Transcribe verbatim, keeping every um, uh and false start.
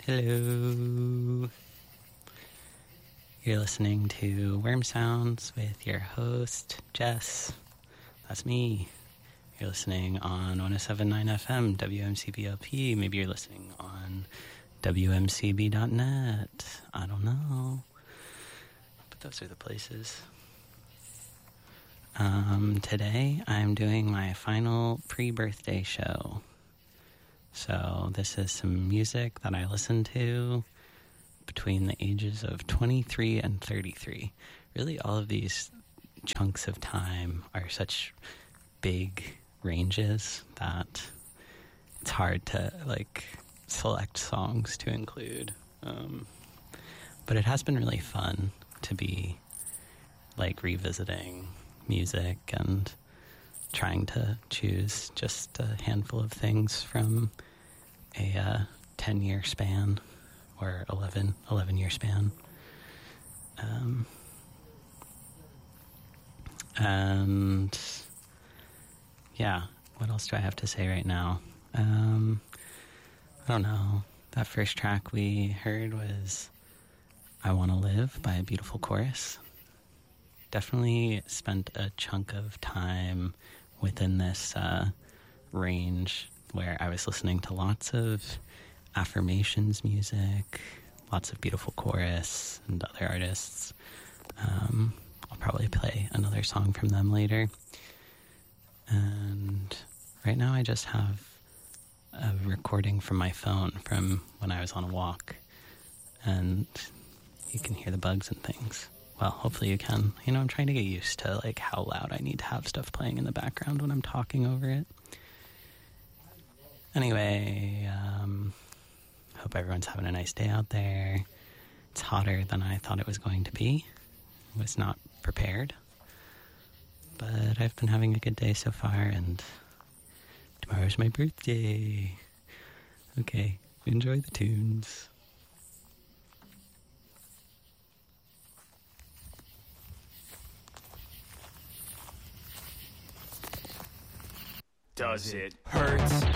Hello. You're listening to Worm Sounds with your host, Jess. That's me. You're listening on one oh seven point nine F M, W M C B L P. Maybe you're listening on W M C B dot net. I don't know. But those are the places. Um, today I'm doing my final pre-birthday show. So this is some music that I listened to between the ages of twenty-three and thirty-three. Really, all of these chunks of time are such big ranges that it's hard to, like, select songs to include. Um, but it has been really fun to be, like, revisiting music and trying to choose just a handful of things from a uh, ten-year span or eleven, eleven-year span. Um, and, yeah, what else do I have to say right now? Um, I don't know. That first track we heard was I Wanna Live by A Beautiful Chorus. Definitely spent a chunk of time within this uh, range where I was listening to lots of affirmations music, lots of Beautiful Chorus and other artists. Um, I'll probably play another song from them later. And right now I just have a recording from my phone from when I was on a walk. And you can hear the bugs and things. Well, hopefully you can. You know, I'm trying to get used to, like, how loud I need to have stuff playing in the background when I'm talking over it. Anyway, um, hope everyone's having a nice day out there. It's hotter than I thought it was going to be. I was not prepared. But I've been having a good day so far, and tomorrow's my birthday. Okay, enjoy the tunes. Does it hurt?